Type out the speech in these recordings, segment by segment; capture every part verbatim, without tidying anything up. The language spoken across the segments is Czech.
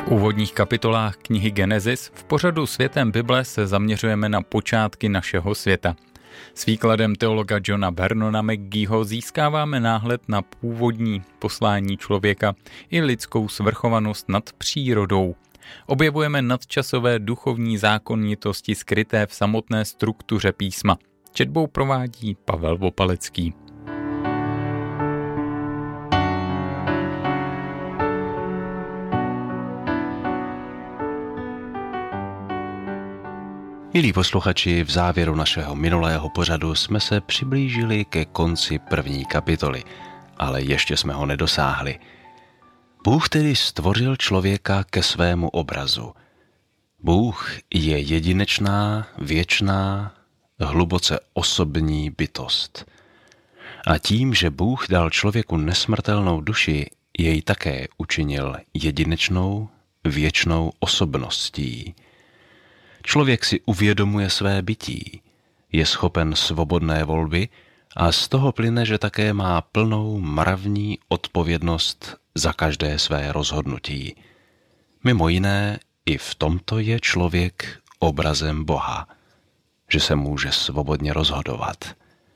V úvodních kapitolách knihy Genesis v pořadu Světem Bible se zaměřujeme na počátky našeho světa. S výkladem teologa Johna Vernona McGeeho získáváme náhled na původní poslání člověka i lidskou svrchovanost nad přírodou. Objevujeme nadčasové duchovní zákonitosti skryté v samotné struktuře písma. Četbou provádí Pavel Vopalecký. Milí posluchači, v závěru našeho minulého pořadu jsme se přiblížili ke konci první kapitoly, ale ještě jsme ho nedosáhli. Bůh tedy stvořil člověka ke svému obrazu. Bůh je jedinečná, věčná, hluboce osobní bytost. A tím, že Bůh dal člověku nesmrtelnou duši, jej také učinil jedinečnou, věčnou osobností. Člověk si uvědomuje své bytí, je schopen svobodné volby a z toho plyne, že také má plnou mravní odpovědnost za každé své rozhodnutí. Mimo jiné, i v tomto je člověk obrazem Boha, že se může svobodně rozhodovat.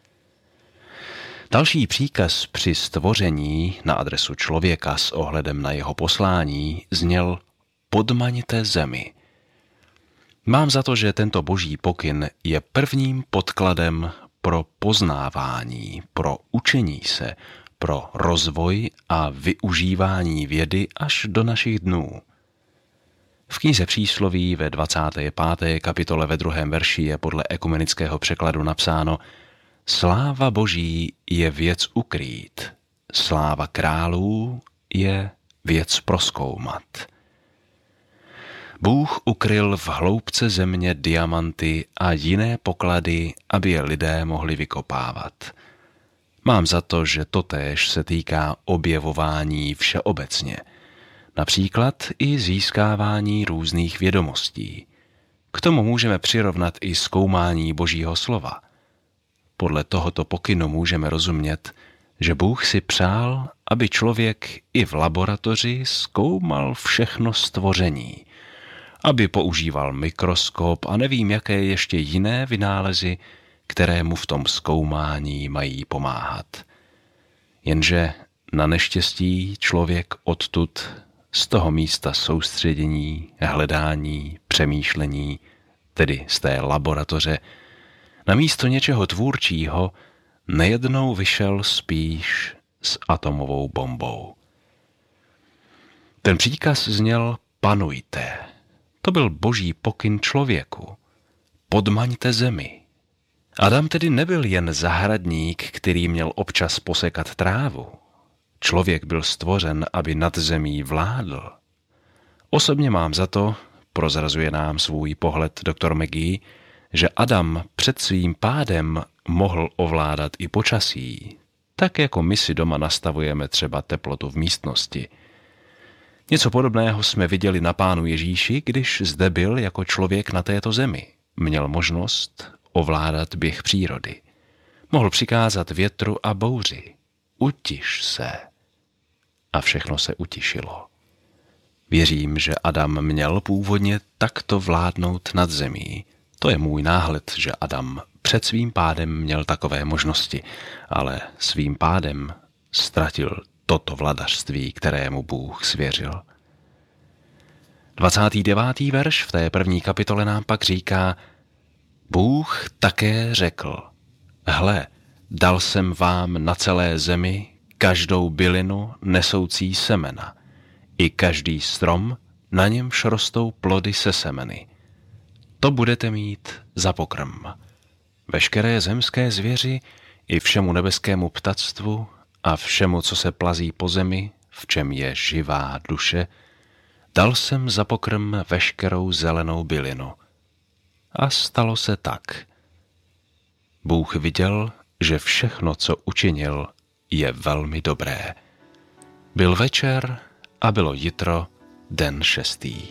Další příkaz při stvoření na adresu člověka s ohledem na jeho poslání zněl: podmaňte zemi. Mám za to, že tento boží pokyn je prvním podkladem pro poznávání, pro učení se, pro rozvoj a využívání vědy až do našich dnů. V knize Přísloví ve dvacáté páté kapitole ve druhém verši je podle ekumenického překladu napsáno: sláva boží je věc ukrýt, sláva králů je věc prozkoumat. Bůh ukryl v hloubce země diamanty a jiné poklady, aby je lidé mohli vykopávat. Mám za to, že totéž se týká objevování všeobecně, například i získávání různých vědomostí. K tomu můžeme přirovnat i zkoumání Božího slova. Podle tohoto pokynu můžeme rozumět, že Bůh si přál, aby člověk i v laboratoři zkoumal všechno stvoření, aby používal mikroskop a nevím, jaké ještě jiné vynálezy, které mu v tom zkoumání mají pomáhat. Jenže na neštěstí člověk odtud, z toho místa soustředění, hledání, přemýšlení, tedy z té laboratoře, na místo něčeho tvůrčího nejednou vyšel spíš s atomovou bombou. Ten příkaz zněl: panujte. To byl boží pokyn člověku. Podmaňte zemi. Adam tedy nebyl jen zahradník, který měl občas posekat trávu. Člověk byl stvořen, aby nad zemí vládl. Osobně mám za to, prozrazuje nám svůj pohled doktor McGee, že Adam před svým pádem mohl ovládat i počasí, tak jako my si doma nastavujeme třeba teplotu v místnosti. Něco podobného jsme viděli na Pánu Ježíši, když zde byl jako člověk na této zemi. Měl možnost ovládat běh přírody. Mohl přikázat větru a bouři: utiš se. A všechno se utišilo. Věřím, že Adam měl původně takto vládnout nad zemí. To je můj náhled, že Adam před svým pádem měl takové možnosti, ale svým pádem ztratil toto vladařství, kterému Bůh svěřil. dvacátý devátý verš v té první kapitole nám pak říká: Bůh také řekl: hle, dal jsem vám na celé zemi každou bylinu nesoucí semena, i každý strom, na němž rostou plody se semeny. To budete mít za pokrm. Veškeré zemské zvěři i všemu nebeskému ptactvu a všemu, co se plazí po zemi, v čem je živá duše, dal jsem za pokrm veškerou zelenou bylinu. A stalo se tak. Bůh viděl, že všechno, co učinil, je velmi dobré. Byl večer a bylo jitro, den šestý.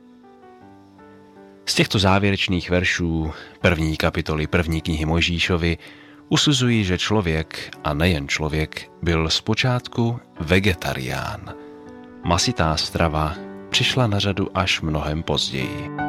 Z těchto závěrečných veršů první kapitoly první knihy Mojžíšovi usuzují, že člověk, a nejen člověk, byl zpočátku vegetarián. Masitá strava přišla na řadu až mnohem později.